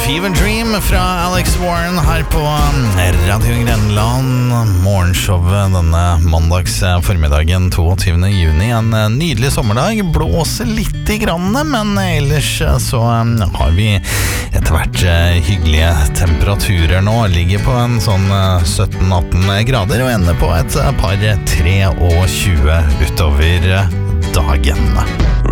Fever Dream fra Alex Warren her på Radio Grenland. Morgenshowet denne mandags formiddagen 22. juni. En nydelig sommerdag. Blåser litt i grannet, men ellers så har vi etter hvert hyggelige temperaturer nå. Ligger på en sånn 17-18 grader og ender på et par 23 utover dagen.